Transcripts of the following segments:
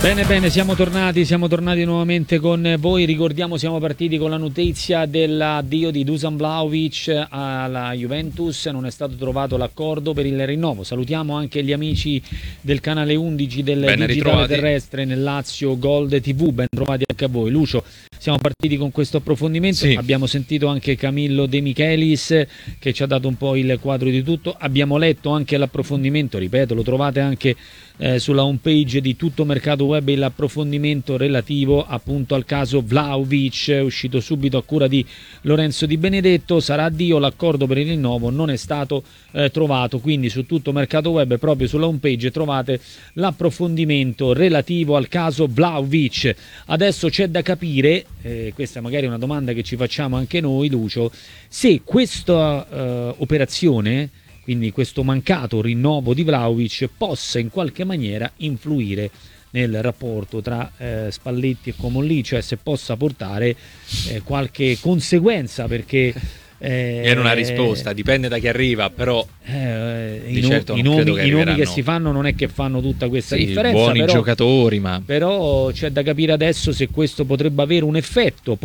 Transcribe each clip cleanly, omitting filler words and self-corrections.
Bene, siamo tornati nuovamente con voi. Ricordiamo, siamo partiti con la notizia dell'addio di Dusan Vlahovic alla Juventus. Non è stato trovato l'accordo per il rinnovo. Salutiamo anche gli amici del canale 11 del Digitale ritrovati. Terrestre nel Lazio Gold TV. Ben trovati anche a voi. Lucio, siamo partiti con questo approfondimento. Sì. Abbiamo sentito anche Camillo De Michelis che ci ha dato un po' il quadro di tutto. Abbiamo letto anche l'approfondimento, ripeto, lo trovate anche sulla homepage di Tutto Mercato Web, l'approfondimento relativo appunto al caso Vlahovic, è uscito subito a cura di Lorenzo Di Benedetto. Sarà addio, l'accordo per il rinnovo non è stato trovato, quindi su Tutto Mercato Web, proprio sulla homepage, trovate l'approfondimento relativo al caso Vlahovic. Adesso c'è da capire, questa magari è una domanda che ci facciamo anche noi, Lucio, se questa operazione, quindi questo mancato rinnovo di Vlahovic, possa in qualche maniera influire nel rapporto tra Spalletti e Comolli, cioè se possa portare qualche conseguenza, perché Era una risposta, dipende da chi arriva, però i certo nomi che si fanno non è che fanno tutta questa differenza, buoni però, giocatori, ma però c'è da capire adesso se questo potrebbe avere un effetto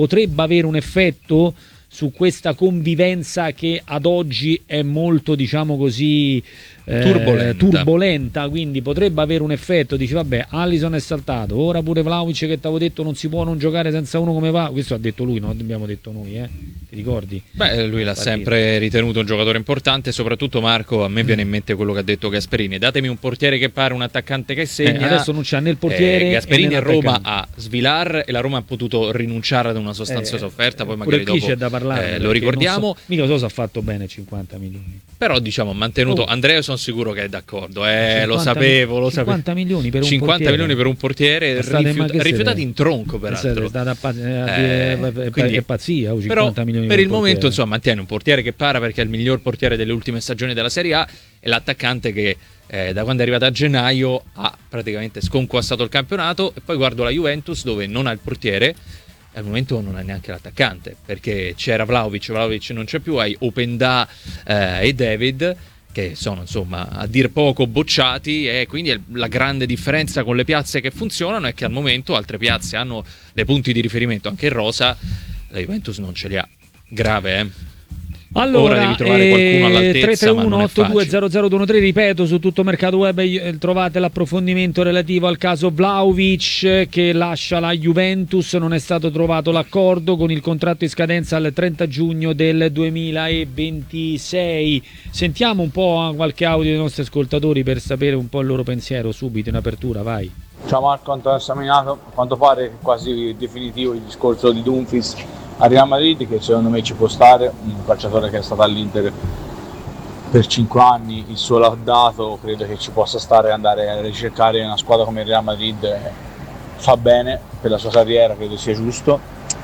su questa convivenza che ad oggi è molto, diciamo così, turbolenta, quindi potrebbe avere un effetto. Dici vabbè, Alisson è saltato, ora pure Vlahovic che ti avevo detto non si può non giocare senza uno come va, questo ha detto lui, non abbiamo detto noi, ti ricordi? beh, lui l'ha sempre ritenuto un giocatore importante. Soprattutto, Marco, a me viene in mente quello che ha detto Gasperini: datemi un portiere che pare, un attaccante che segna. Adesso non c'ha né il portiere Gasperini e a Roma a Svilar, e la Roma ha potuto rinunciare ad una sostanziosa offerta, poi magari qui dopo c'è da parlare, lo ricordiamo. Mica so se ha fatto bene 50 milioni. Però diciamo ha mantenuto. Andrea, sono sicuro che è d'accordo, lo 50 milioni per un 50 portiere. milioni per un portiere rifiutati in tronco, peraltro. Quindi è pazzia, 50 però milioni per il un momento portiere. mantiene un portiere che para, perché è il miglior portiere delle ultime stagioni della Serie A, e l'attaccante che da quando è arrivato a gennaio ha praticamente sconquassato il campionato. E poi guardo la Juventus, dove non ha il portiere, al momento non ha neanche l'attaccante, perché c'era Vlahovic non c'è più, hai Openda e David, che sono insomma a dir poco bocciati, e quindi la grande differenza con le piazze che funzionano è che al momento altre piazze hanno dei punti di riferimento anche in rosa, la Juventus non ce li ha. Grave, Allora, ora devi trovare qualcuno all'altezza, ma non è facile. 331-8200-213, ripeto, su Tutto Mercato Web trovate l'approfondimento relativo al caso Vlahovic che lascia la Juventus. Non è stato trovato l'accordo con il contratto in scadenza al 30 giugno del 2026. Sentiamo un po' qualche audio dei nostri ascoltatori per sapere un po' il loro pensiero subito in apertura, vai. Ciao Marco, Antonio Saminato. A quanto pare è quasi definitivo il discorso di Dumfries a Real Madrid, che secondo me ci può stare, un calciatore che è stato all'Inter per 5 anni, il suo l'ha dato, credo che ci possa stare, andare a ricercare una squadra come il Real Madrid fa bene per la sua carriera, credo sia giusto.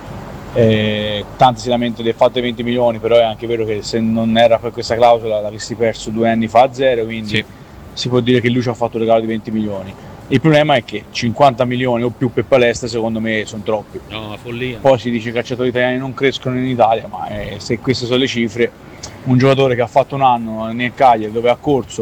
Tanti si lamentano del fatto dei 20 milioni, però è anche vero che se non era per questa clausola l'avresti perso 2 anni fa a zero, quindi si può dire che lui ci ha fatto un regalo di 20 milioni. Il problema è che 50 milioni o più per Palestra secondo me sono troppi. No, follia. Poi si dice che i calciatori italiani non crescono in Italia, ma se queste sono le cifre, un giocatore che ha fatto un anno nel Cagliari dove ha corso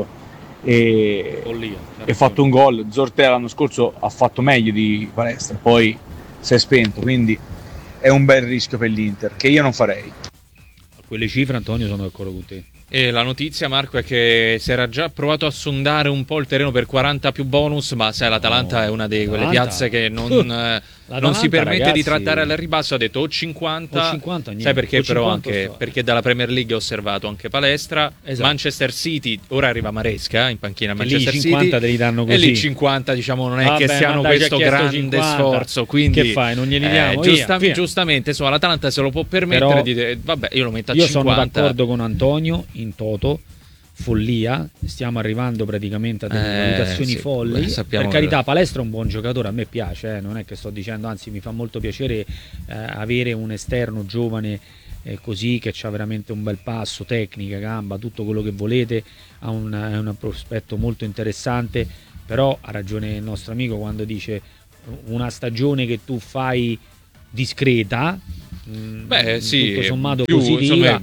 e fatto un gol, Zortea l'anno scorso ha fatto meglio di Palestra, poi si è spento, quindi è un bel rischio per l'Inter, che io non farei. A quelle cifre, Antonio, sono d'accordo con te. E la notizia, Marco, è che si era già provato a sondare un po' il terreno per 40 più bonus, ma sai, l'Atalanta è una di quelle piazze che non si permette, ragazzi, di trattare al ribasso. Ha detto o 50, sai perché? Però anche perché dalla Premier League ho osservato anche Palestra, Manchester City, ora arriva Maresca in panchina, Manchester lì 50 City, te li danno così. E lì 50 diciamo non è che siano questo grande 50. Sforzo, quindi che fai, non glieli diamo? Giustamente, insomma, l'Atalanta se lo può permettere, però, vabbè, io lo metto a 50. Io sono d'accordo con Antonio in toto. Follia, stiamo arrivando praticamente a delle valutazioni folli. Per carità, Palestra è un buon giocatore, a me piace, non è che sto dicendo, anzi mi fa molto piacere avere un esterno giovane così, che ha veramente un bel passo, tecnica, gamba, tutto quello che volete, ha un prospetto molto interessante. Però ha ragione il nostro amico quando dice una stagione che tu fai discreta, sì, tutto sommato più, positiva, insomma,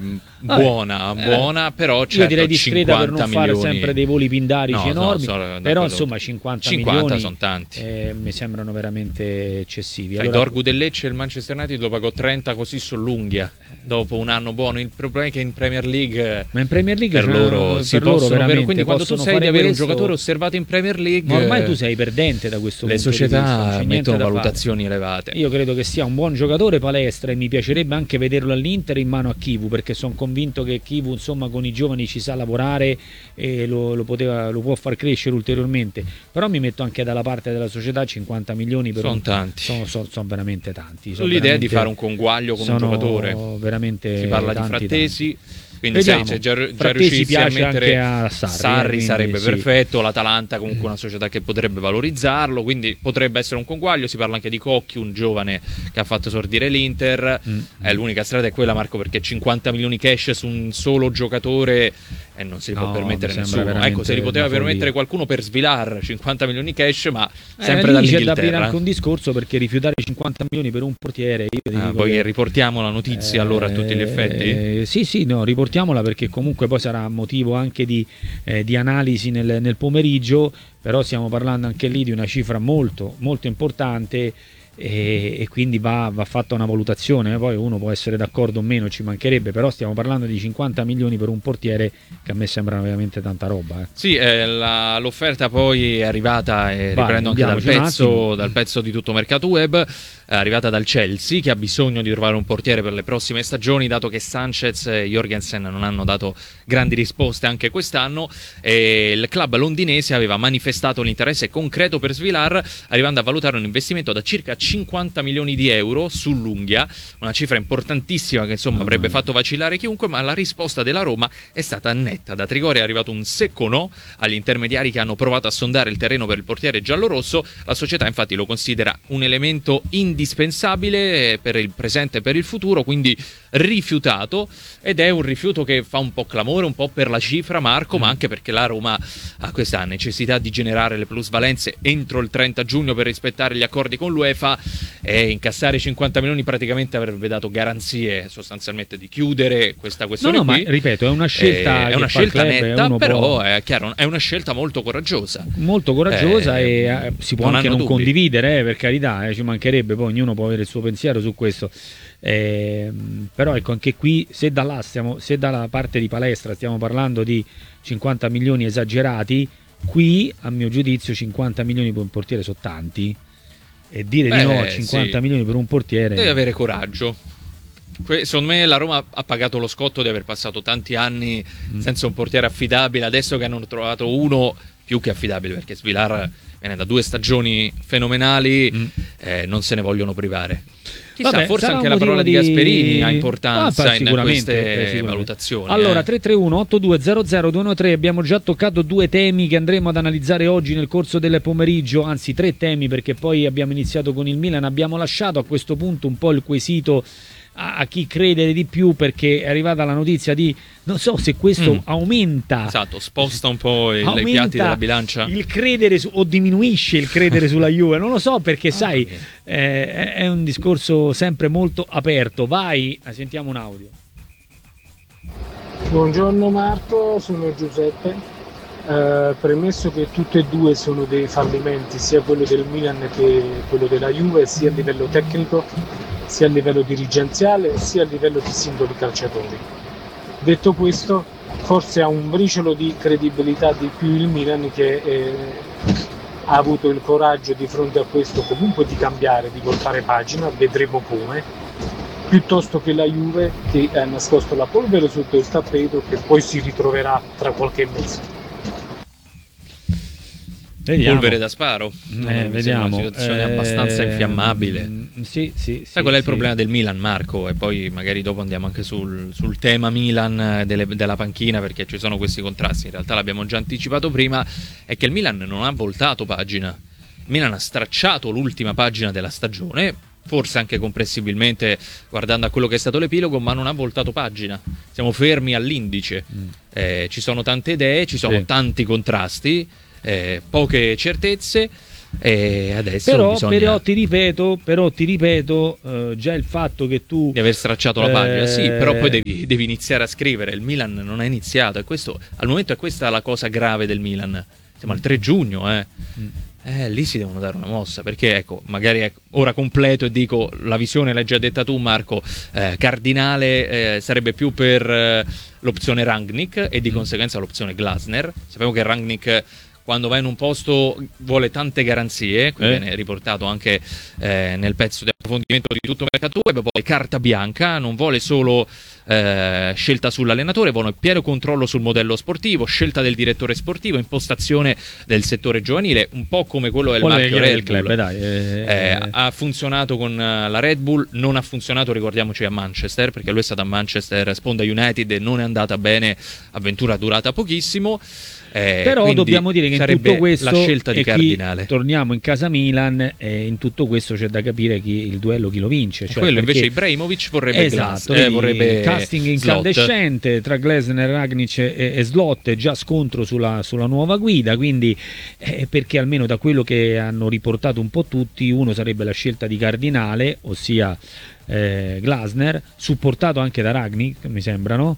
buona, però certo, io direi discreta per non fare milioni. sempre dei voli pindarici enormi, però insomma 50 milioni sono tanti. Mi sembrano veramente eccessivi. Il Dorgu del Lecce e il Manchester United lo pagò 30 così sull'unghia dopo un anno buono. Il problema è che in Premier League, per loro si possono avere, quindi quando tu sei di avere un giocatore osservato in Premier League, ma ormai tu sei perdente da questo punto di vista. Le società mettono valutazioni elevate. Io credo che sia un buon giocatore Palestra e mi piacerebbe anche vederlo all'Inter in mano a Chivu, perché sono convinto che Chivu insomma con i giovani ci sa lavorare e lo può far crescere ulteriormente, però mi metto anche dalla parte della società. 50 milioni per sono tanti, sono veramente tanti. L'idea di fare un conguaglio con un giocatore, veramente si parla tanti, di Frattesi. Tanti. Quindi se già riuscissi a mettere a Sarri sarebbe perfetto. L'Atalanta comunque una società che potrebbe valorizzarlo, quindi potrebbe essere un conguaglio. Si parla anche di Cocchi, un giovane che ha fatto esordire l'Inter. L'unica strada è quella, Marco, perché 50 milioni cash su un solo giocatore non si li può permettere nessuno. Ecco, se li poteva permettere qualcuno per Svilar 50 milioni cash, ma sempre dall'Inghilterra. C'è da aprire anche un discorso, perché rifiutare 50 milioni per un portiere, poi riportiamo la notizia allora a tutti gli effetti. Sì, riportiamola, perché comunque poi sarà motivo anche di analisi nel pomeriggio, però stiamo parlando anche lì di una cifra molto molto importante e quindi va fatta una valutazione. Poi uno può essere d'accordo o meno, ci mancherebbe, però stiamo parlando di 50 milioni per un portiere che a me sembrano veramente tanta roba. Sì, l'offerta poi è arrivata, e riprendo anche dal pezzo di Tutto Mercato Web, è arrivata dal Chelsea, che ha bisogno di trovare un portiere per le prossime stagioni, dato che Sanchez e Jorgensen non hanno dato grandi risposte anche quest'anno, e il club londinese aveva manifestato l'interesse concreto per Svilar, arrivando a valutare un investimento da circa 50 milioni di euro sull'unghia, una cifra importantissima che insomma avrebbe fatto vacillare chiunque, ma la risposta della Roma è stata netta. Da Trigoria è arrivato un secco no agli intermediari che hanno provato a sondare il terreno per il portiere giallorosso. La società infatti lo considera un elemento indispensabile per il presente e per il futuro, quindi rifiutato, ed è un rifiuto che fa un po' clamore, un po' per la cifra, Marco, ma anche perché la Roma ha questa necessità di generare le plusvalenze entro il 30 giugno per rispettare gli accordi con l'UEFA, e incassare 50 milioni praticamente avrebbe dato garanzie sostanzialmente di chiudere questa questione qui. Ma ripeto, è una scelta netta, però è chiaro, è una scelta molto coraggiosa e si può anche non condividere, per carità, ci mancherebbe, poi ognuno può avere il suo pensiero su questo, però ecco, anche qui se dalla parte di Palestra stiamo parlando di 50 milioni esagerati, qui a mio giudizio 50 milioni per un portiere sono tanti, e dire di no a 50 milioni per un portiere, deve avere coraggio. Secondo me la Roma ha pagato lo scotto di aver passato tanti anni senza un portiere affidabile. Adesso che hanno trovato uno più che affidabile, perché Svilar viene da 2 stagioni fenomenali, non se ne vogliono privare. Chissà, forse anche la parola di Gasperini ha importanza in queste valutazioni. Allora 331-8200-213, abbiamo già toccato 2 temi che andremo ad analizzare oggi nel corso del pomeriggio, anzi 3 temi, perché poi abbiamo iniziato con il Milan, abbiamo lasciato a questo punto un po' il quesito a chi credere di più, perché è arrivata la notizia di non so se questo aumenta, sposta un po' i piatti della bilancia, il credere o diminuisce il credere sulla Juve, non lo so, perché sai, è un discorso sempre molto aperto. Vai, sentiamo un audio. Buongiorno Marco, sono Giuseppe. Premesso che tutte e due sono dei fallimenti, sia quello del Milan che quello della Juve, sia a livello tecnico, sia a livello dirigenziale, sia a livello di singoli calciatori. Detto questo, forse ha un briciolo di credibilità di più il Milan, che ha avuto il coraggio di fronte a questo comunque di cambiare, di voltare pagina, vedremo come, piuttosto che la Juve, che ha nascosto la polvere sotto il tappeto, che poi si ritroverà tra qualche mese. Vediamo. Polvere da sparo. Vediamo. Una situazione abbastanza infiammabile. Sì, sai qual è il problema del Milan, Marco? E poi magari dopo andiamo anche sul tema Milan della panchina, perché ci sono questi contrasti. In realtà l'abbiamo già anticipato prima, è che il Milan non ha voltato pagina. Il Milan ha stracciato l'ultima pagina della stagione, forse anche comprensibilmente guardando a quello che è stato l'epilogo, ma non ha voltato pagina. Siamo fermi all'indice. Ci sono tante idee, ci sono tanti contrasti. poche certezze. E adesso però ti ripeto, già il fatto che tu di aver stracciato la pagina, sì, però poi devi iniziare a scrivere. Il Milan non ha iniziato, e questo al momento è questa la cosa grave del Milan. Siamo al 3 giugno, lì si devono dare una mossa, perché ecco, magari ora completo e dico la visione l'hai già detta tu, Marco. Cardinale sarebbe più per l'opzione Rangnick e di conseguenza l'opzione Glasner. Sappiamo che Rangnick, quando va in un posto, vuole tante garanzie, qui viene riportato anche nel pezzo di approfondimento di tutto mercato web. Poi carta bianca, non vuole solo scelta sull'allenatore, vuole pieno controllo sul modello sportivo, scelta del direttore sportivo, impostazione del settore giovanile, un po' come quello del marchio Red Bull. Club, ha funzionato con la Red Bull, non ha funzionato, ricordiamoci, a Manchester, perché lui è stato a Manchester, sponda United, e non è andata bene, avventura durata pochissimo. Però dobbiamo dire che in tutto questo, la scelta di Cardinale, torniamo in casa Milan, e in tutto questo c'è da capire il duello chi lo vince, cioè quello invece Ibrahimovic vorrebbe, vorrebbe casting incandescente tra Glasner, Ragnic e Slot, già scontro sulla nuova guida, quindi perché almeno da quello che hanno riportato un po' tutti, uno sarebbe la scelta di Cardinale, ossia Glasner, supportato anche da Ragnic, mi sembra, no?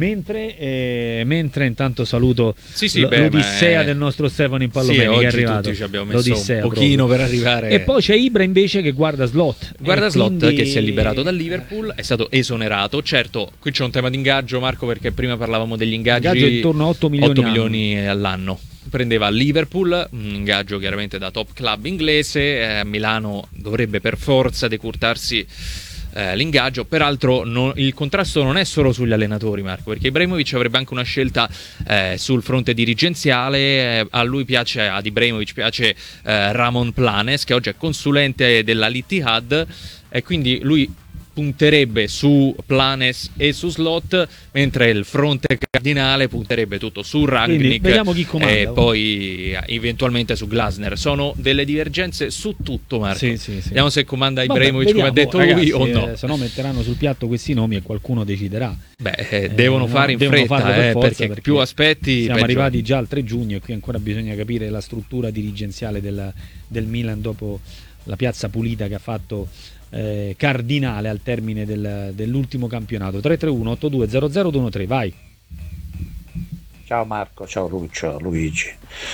Mentre intanto saluto l'odissea del nostro Stefano in Pallopelli, che è arrivato. Tutti ci abbiamo messo un pochino per arrivare. E poi c'è Ibra invece che guarda Slot. Slot che si è liberato dal Liverpool, è stato esonerato. Certo, qui c'è un tema di ingaggio, Marco, perché prima parlavamo degli ingaggi intorno a 8 milioni all'anno. Prendeva il Liverpool, un ingaggio chiaramente da top club inglese. Milano dovrebbe per forza decurtarsi l'ingaggio. Peraltro il contrasto non è solo sugli allenatori, Marco, perché Ibrahimovic avrebbe anche una scelta sul fronte dirigenziale. Ad Ibrahimovic piace Ramon Planes, che oggi è consulente dell'Al-Ittihad, e quindi lui punterebbe su Planes e su Slot, mentre il fronte cardinale punterebbe tutto su Rangnick e poi eventualmente su Glasner. Sono delle divergenze su tutto, Marco. Sì. Vediamo se comanda Ibrahimovic, come ha detto lui, o no. Se no metteranno sul piatto questi nomi e qualcuno deciderà. Devono fare in fretta, perché più aspetti siamo arrivati già al 3 giugno e qui ancora bisogna capire la struttura dirigenziale del Milan dopo la piazza pulita che ha fatto Cardinale al termine dell'ultimo campionato. 331-8200-213, vai. Ciao Marco, ciao Luigi.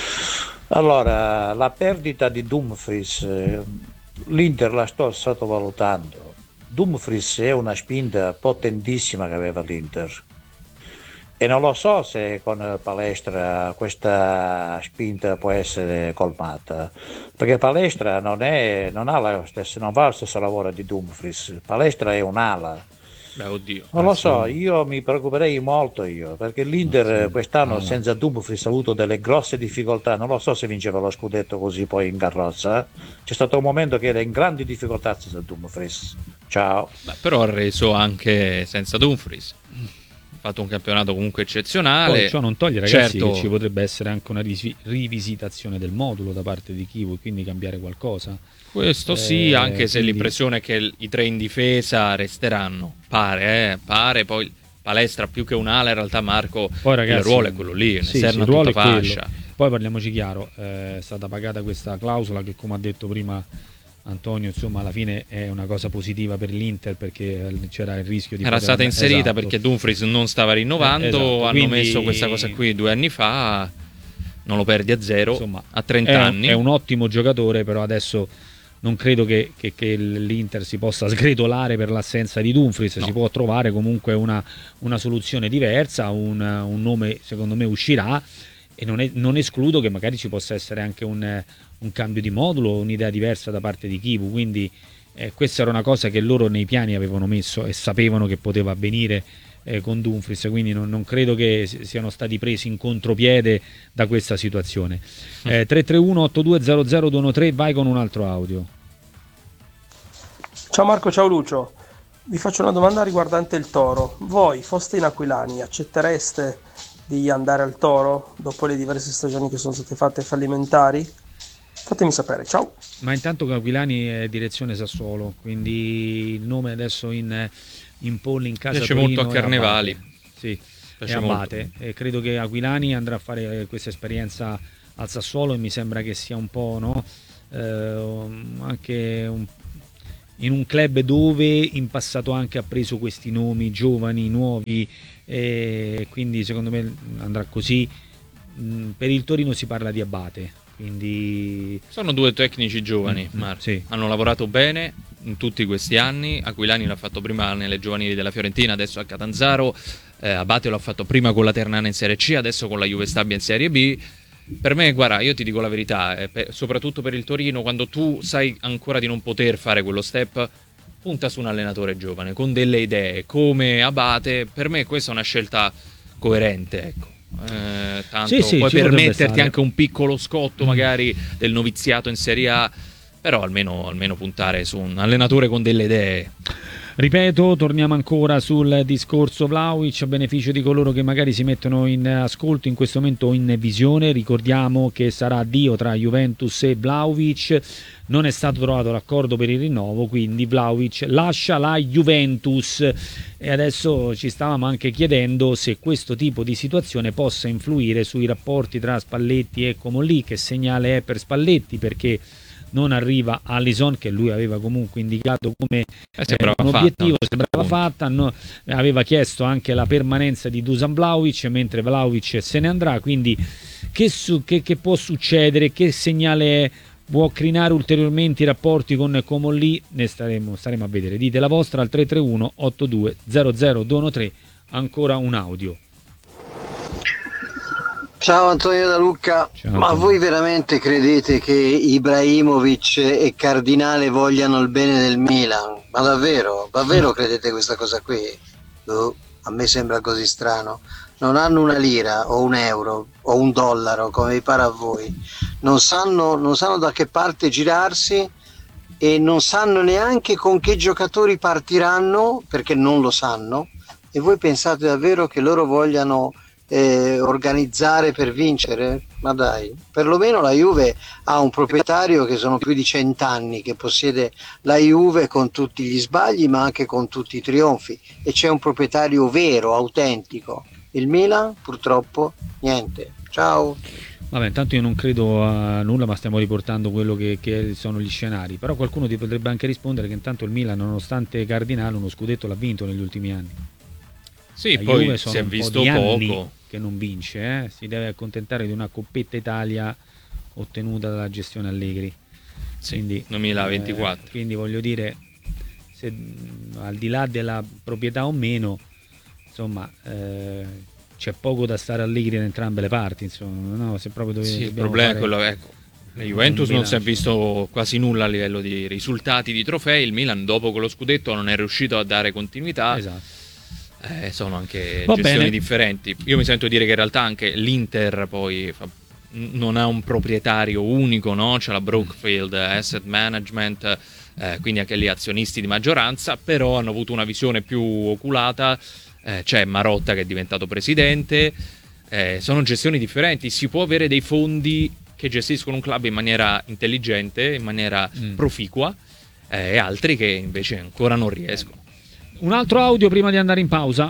Allora, la perdita di Dumfries, l'Inter la sto sottovalutando. Dumfries è una spinta potentissima che aveva l'Inter, e non lo so se con Palestra questa spinta può essere colmata, perché Palestra non fa lo stesso lavoro di Dumfries. Palestra è un'ala. Non lo so, io mi preoccuperei molto perché l'Inter quest'anno senza Dumfries ha avuto delle grosse difficoltà. Non lo so se vinceva lo scudetto così poi in carrozza. C'è stato un momento che era in grandi difficoltà senza Dumfries. Ciao. Però ha reso anche senza Dumfries. Fatto un campionato comunque eccezionale. Poi ciò non toglie, ragazzi, che ci potrebbe essere anche una rivisitazione del modulo da parte di Chivo e quindi cambiare qualcosa. Questo sì, anche se l'impressione è che i tre in difesa resteranno. Pare, poi Palestra più che un'ala, in realtà, Marco, poi, ragazzi, il ruolo è quello lì, esterna tutta fascia. Poi parliamoci chiaro, è stata pagata questa clausola che, come ha detto prima Antonio, insomma, alla fine è una cosa positiva per l'Inter, perché c'era il rischio di era stata inserita perché Dumfries non stava rinnovando, hanno messo questa cosa qui 2 anni fa, non lo perdi a zero, insomma, a 30 anni. È un ottimo giocatore, però adesso non credo che l'Inter si possa sgretolare per l'assenza di Dumfries, no. Si può trovare comunque una soluzione diversa, un nome secondo me uscirà, e non escludo che magari ci possa essere anche un cambio di modulo, un'idea diversa da parte di Chivu, quindi questa era una cosa che loro nei piani avevano messo e sapevano che poteva avvenire con Dumfries, quindi non credo che siano stati presi in contropiede da questa situazione. 331-8200-213, vai con un altro audio. Ciao Marco, ciao Lucio, vi faccio una domanda riguardante il Toro. Voi, foste in Aquilani, accettereste di andare al Toro dopo le diverse stagioni che sono state fatte fallimentari? Fatemi sapere, ciao. Ma intanto Aquilani è direzione Sassuolo, quindi il nome adesso in polli in casa piace molto a Carnevali. Sì, è Abate, e credo che Aquilani andrà a fare questa esperienza al Sassuolo, e mi sembra che sia un po', no? Anche in un club dove in passato anche ha preso questi nomi giovani, nuovi, quindi secondo me andrà così. Per il Torino si parla di Abate, quindi sono due tecnici giovani, Marco. Sì. Hanno lavorato bene in tutti questi anni. Aquilani l'ha fatto prima nelle giovanili della Fiorentina, adesso a Catanzaro. Abate l'ha fatto prima con la Ternana in Serie C, adesso con la Juve Stabia in Serie B. Per me, guarda, io ti dico la verità, soprattutto per il Torino, quando tu sai ancora di non poter fare quello step, punta su un allenatore giovane con delle idee come Abate. Per me questa è una scelta coerente, ecco. Tanto sì, puoi ci potrebbe permetterti stare anche un piccolo scotto magari del noviziato in Serie A, però almeno puntare su un allenatore con delle idee. Ripeto, torniamo ancora sul discorso Vlahovic a beneficio di coloro che magari si mettono in ascolto in questo momento o in visione. Ricordiamo che sarà addio tra Juventus e Vlahovic, non è stato trovato l'accordo per il rinnovo, quindi Vlahovic lascia la Juventus, e adesso ci stavamo anche chiedendo se questo tipo di situazione possa influire sui rapporti tra Spalletti e Comolli. Che segnale è per Spalletti, perché non arriva Alisson, che lui aveva comunque indicato come un obiettivo, sembrava fatta, aveva chiesto anche la permanenza di Dusan Vlahovic, mentre Vlahovic se ne andrà, quindi che può succedere, che segnale può crinare ulteriormente i rapporti con Comolli, ne staremo a vedere. Dite la vostra al 331 82 00 213. Ancora un audio. Ciao Antonio da Lucca. Ciao, ma voi veramente credete che Ibrahimovic e Cardinale vogliano il bene del Milan? Ma davvero credete questa cosa qui? A me sembra così strano. Non hanno una lira o un euro o un dollaro come vi pare a voi, non sanno da che parte girarsi e non sanno neanche con che giocatori partiranno, perché non lo sanno. E voi pensate davvero che loro vogliano organizzare per vincere? Ma dai, perlomeno la Juve ha un proprietario che sono più di 100 anni che possiede la Juve, con tutti gli sbagli ma anche con tutti i trionfi, e c'è un proprietario vero, autentico. Il Milan purtroppo niente. Ciao. Vabbè, intanto io non credo a nulla, ma stiamo riportando quello che sono gli scenari. Però qualcuno ti potrebbe anche rispondere che intanto il Milan, nonostante Cardinale, uno scudetto l'ha vinto negli ultimi anni. Sì, la poi Juve si è un visto po' di poco anni che non vince, si deve accontentare di una Coppetta Italia ottenuta dalla gestione Allegri. Sì, Quindi, 2024. Quindi voglio dire, se, al di là della proprietà o meno, insomma, c'è poco da stare Allegri da entrambe le parti, insomma, no? Se proprio il problema è quello, ecco. La Juventus non si è visto quasi nulla a livello di risultati, di trofei. Il Milan dopo quello scudetto non è riuscito a dare continuità. Esatto. Sono anche Va gestioni bene. differenti. Io mi sento dire che in realtà anche l'Inter poi non ha un proprietario unico, no? C'è la Brookfield Asset Management, quindi anche lì azionisti di maggioranza, però hanno avuto una visione più oculata. C'è Marotta che è diventato presidente. Sono gestioni differenti. Si può avere dei fondi che gestiscono un club in maniera intelligente, in maniera proficua, e altri che invece ancora non riescono. Un altro audio prima di andare in pausa.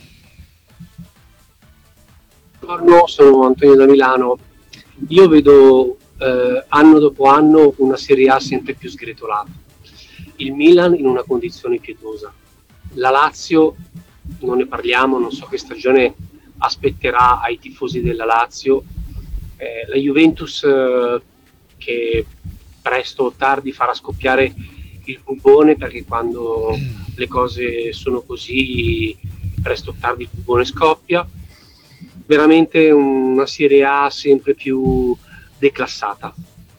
Buongiorno, sono Antonio da Milano. Io vedo anno dopo anno una Serie A sempre più sgretolata. Il Milan in una condizione pietosa. La Lazio, non ne parliamo, non so che stagione aspetterà ai tifosi della Lazio. La Juventus che presto o tardi farà scoppiare il bubone, perché quando le cose sono così presto o tardi il bubone scoppia. Veramente una Serie A sempre più declassata.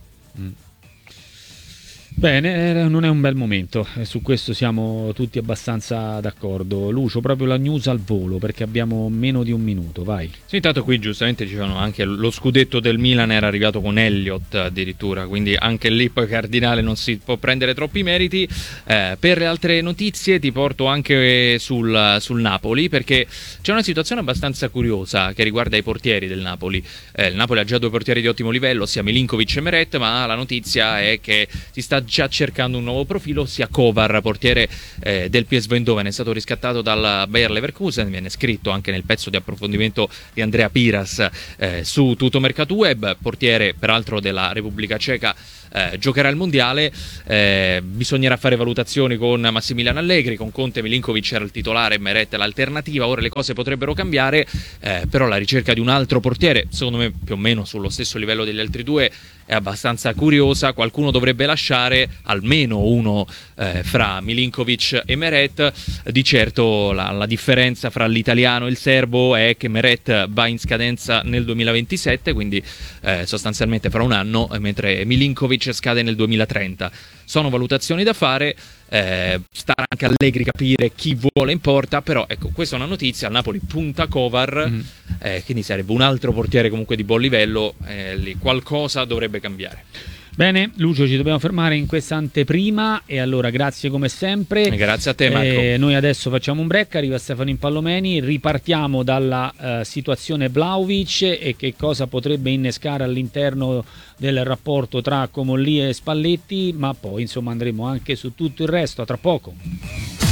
Bene, non è un bel momento, su questo siamo tutti abbastanza d'accordo. Lucio, proprio la news al volo, perché abbiamo meno di un minuto, vai. Sì, intanto qui giustamente dicevano anche lo scudetto del Milan era arrivato con Elliott addirittura, quindi anche lì poi Cardinale non si può prendere troppi meriti. Per le altre notizie ti porto anche sul Napoli, perché c'è una situazione abbastanza curiosa che riguarda i portieri del Napoli. Il Napoli ha già due portieri di ottimo livello, sia Milinkovic e Meret, ma la notizia è che si sta sta cercando un nuovo profilo, sia Kovar, portiere del PSV Eindhoven, è stato riscattato dal Bayer Leverkusen, viene scritto anche nel pezzo di approfondimento di Andrea Piras su Tutto Mercato Web, portiere peraltro della Repubblica Ceca. Giocherà il mondiale, bisognerà fare valutazioni con Massimiliano Allegri, con Conte. Milinkovic era il titolare, Meret l'alternativa, ora le cose potrebbero cambiare, però la ricerca di un altro portiere, secondo me più o meno sullo stesso livello degli altri due, è abbastanza curiosa. Qualcuno dovrebbe lasciare, almeno uno fra Milinkovic e Meret. Di certo la differenza fra l'italiano e il serbo è che Meret va in scadenza nel 2027, quindi sostanzialmente fra un anno, mentre Milinkovic scade nel 2030. Sono valutazioni da fare, sta anche Allegri capire chi vuole in porta, però ecco, questa è una notizia, il Napoli punta Kovar, quindi sarebbe un altro portiere comunque di buon livello, lì qualcosa dovrebbe cambiare. Bene, Lucio, ci dobbiamo fermare in questa anteprima e allora grazie come sempre. Grazie a te, Marco. Noi adesso facciamo un break, arriva Stefano Impallomeni, ripartiamo dalla situazione Vlahovic e che cosa potrebbe innescare all'interno del rapporto tra Comolli e Spalletti, ma poi insomma andremo anche su tutto il resto, a tra poco.